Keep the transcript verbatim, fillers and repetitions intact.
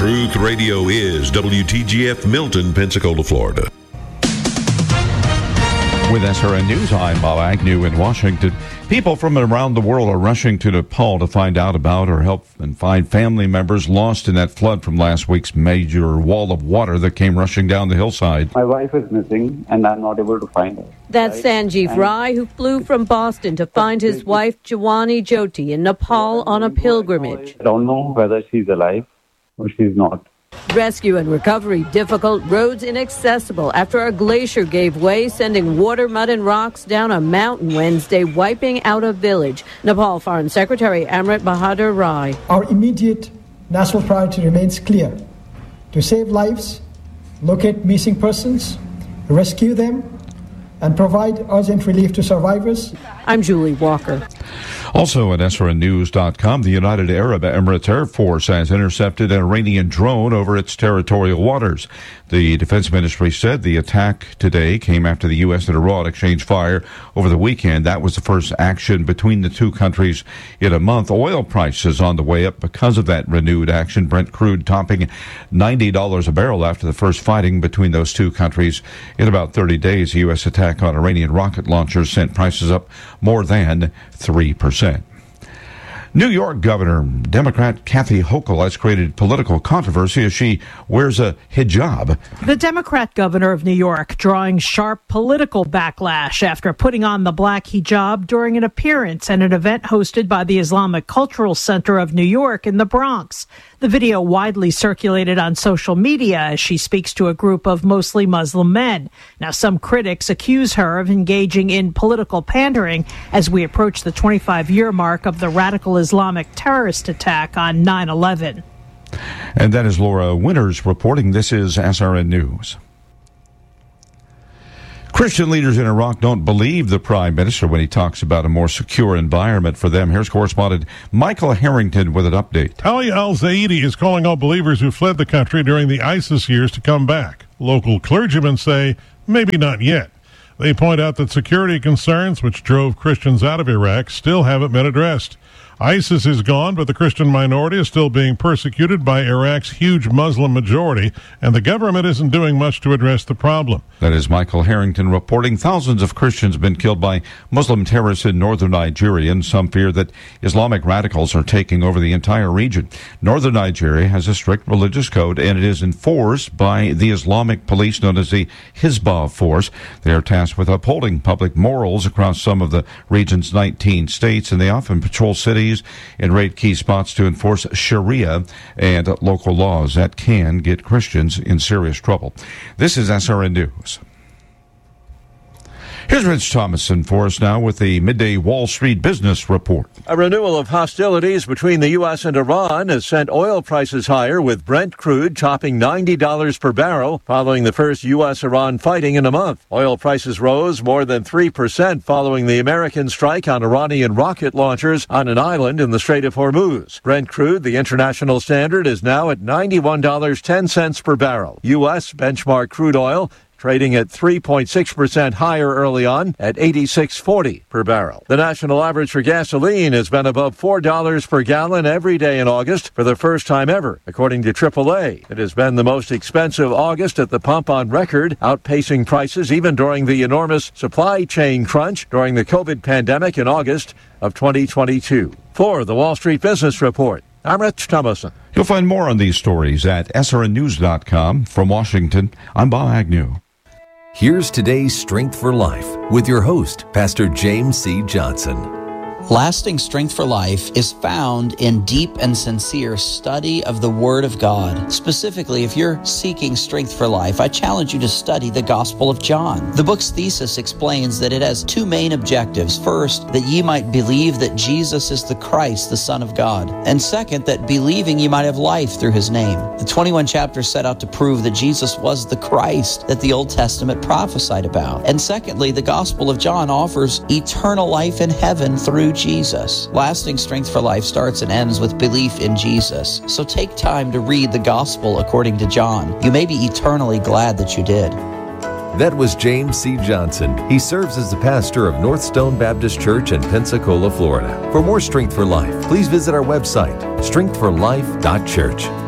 Truth Radio is W T G F Milton, Pensacola, Florida. With S R N News, I'm Bob Agnew in Washington. People from around the world are rushing to Nepal to find out about or help and find family members lost in that flood from last week's major wall of water that came rushing down the hillside. My wife is missing, and I'm not able to find her. That's Sanjeev Rai, who flew from Boston to find his wife, Jawani Jyoti, in Nepal on a pilgrimage. I don't know whether she's alive or she's not. Rescue and recovery difficult, roads inaccessible after a glacier gave way, sending water, mud, and rocks down a mountain Wednesday, wiping out a village. Nepal Foreign Secretary Amrit Bahadur Rai. Our immediate national priority remains clear: to save lives, locate missing persons, rescue them, and provide urgent relief to survivors. I'm Julie Walker. Also at S R N News dot com, the United Arab Emirates Air Force has intercepted an Iranian drone over its territorial waters. The Defense Ministry said the attack today came after the U S and Iran exchanged fire over the weekend. That was the first action between the two countries in a month. Oil prices on the way up because of that renewed action. Brent crude topping ninety dollars a barrel after the first fighting between those two countries in about thirty days. The U S attack on Iranian rocket launchers sent prices up more than three percent. New York Governor Democrat Kathy Hochul has created political controversy as she wears a hijab. The Democrat governor of New York drawing sharp political backlash after putting on the black hijab during an appearance at an event hosted by the Islamic Cultural Center of New York in the Bronx. The video widely circulated on social media as she speaks to a group of mostly Muslim men. Now, some critics accuse her of engaging in political pandering as we approach the twenty-five-year mark of the radical Islamic terrorist attack on nine eleven. And that is Laura Winters reporting. This is S R N News. Christian leaders in Iraq don't believe the prime minister when he talks about a more secure environment for them. Here's correspondent Michael Harrington with an update. Ali al-Zaidi is calling all believers who fled the country during the ISIS years to come back. Local clergymen say maybe not yet. They point out that security concerns, which drove Christians out of Iraq, still haven't been addressed. ISIS is gone, but the Christian minority is still being persecuted by Iraq's huge Muslim majority, and the government isn't doing much to address the problem. That is Michael Harrington reporting. Thousands of Christians have been killed by Muslim terrorists in northern Nigeria, and some fear that Islamic radicals are taking over the entire region. Northern Nigeria has a strict religious code, and it is enforced by the Islamic police known as the Hizbah Force. They are tasked with upholding public morals across some of the region's nineteen states, and they often patrol cities and raid key spots to enforce Sharia and local laws that can get Christians in serious trouble. This is S R N News. Here's Rich Thomason for us now with the Midday Wall Street Business Report. A renewal of hostilities between the U S and Iran has sent oil prices higher, with Brent crude topping ninety dollars per barrel following the first U S Iran fighting in a month. Oil prices rose more than three percent following the American strike on Iranian rocket launchers on an island in the Strait of Hormuz. Brent crude, the international standard, is now at ninety-one dollars and ten cents per barrel. U S benchmark crude oil trading at three point six percent higher early on at eighty-six forty per barrel. The national average for gasoline has been above four dollars per gallon every day in August for the first time ever, according to triple A. It has been the most expensive August at the pump on record, outpacing prices even during the enormous supply chain crunch during the COVID pandemic in August of twenty twenty-two. For the Wall Street Business Report, I'm Rich Thomason. You'll find more on these stories at S R N News dot com. From Washington, I'm Bob Agnew. Here's today's Strength for Life with your host, Pastor James C. Johnson. Lasting strength for life is found in deep and sincere study of the Word of God. Specifically, if you're seeking strength for life, I challenge you to study the Gospel of John. The book's thesis explains that it has two main objectives. First, that ye might believe that Jesus is the Christ, the Son of God. And second, that believing ye might have life through his name. The twenty-one chapters set out to prove that Jesus was the Christ that the Old Testament prophesied about. And secondly, the Gospel of John offers eternal life in heaven through Jesus. Lasting strength for life starts and ends with belief in Jesus. So take time to read the Gospel according to John. You may be eternally glad that you did. That was James C. Johnson. He serves as the pastor of North Stone Baptist Church in Pensacola, Florida. For more Strength for Life, please visit our website, strength for life dot church.